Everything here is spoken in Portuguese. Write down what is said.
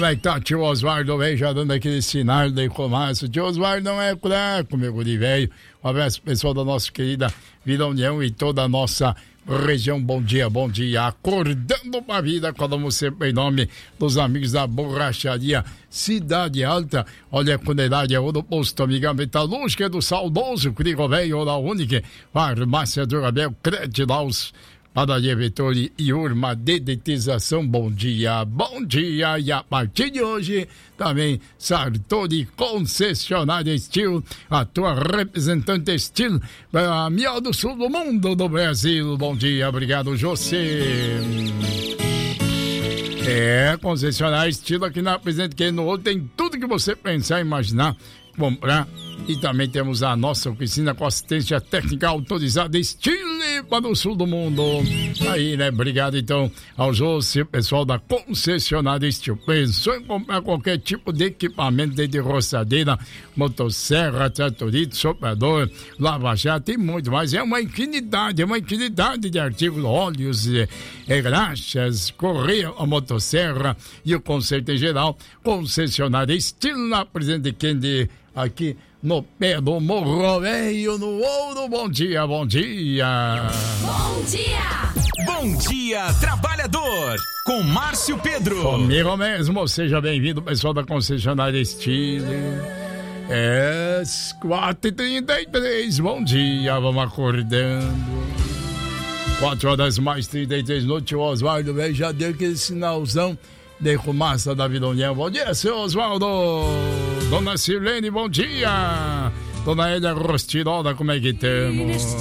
Como é que tá, tio Osvaldo, velho, já dando aquele sinal de começo. Tio Osvaldo não é craco, meu guri velho. Um abraço pessoal da nossa querida Vila União e toda a nossa região. Bom dia, acordando pra vida, falamos sempre em nome dos amigos da borracharia Cidade Alta. Olha, a qualidade é o do posto amiga metalúrgica do saudoso Crigo Velho da Única, farmácia do Abel, Credilaus, Padaria Vettori e Urma Dedetização. Bom dia, e a partir de hoje também Sartori Concessionária Steel, a tua representante Steel, a melhor do sul do mundo do Brasil. Bom dia, obrigado José. Concessionária Steel aqui na Presidente Quirino Olho tem tudo que você pensar e imaginar comprar. E também temos a nossa oficina com assistência técnica autorizada Steel para o sul do mundo. Aí, né? Obrigado então ao José, pessoal da concessionária Steel. Pensou em comprar qualquer tipo de equipamento, desde roçadeira, motosserra, tratorito, soprador, lava-jato e muito mais. É uma infinidade de artigos, óleos, graxas, correia, a motosserra e o conserto em geral. Concessionária Steel na Presidente Kennedy, aqui no pé do Morro Velho, no Ouro. Bom dia. Bom dia, trabalhador, com Márcio Pedro. Comigo mesmo, seja bem-vindo, pessoal da concessionária Steel. 4h33, bom dia, vamos acordando. 4h mais 33 minutos, o Osvaldo velho já deu aquele sinalzão de fumaça da Vila União. Bom dia, seu Osvaldo. Dona Silene, bom dia. Dona Elia Rostirola, como é que estamos?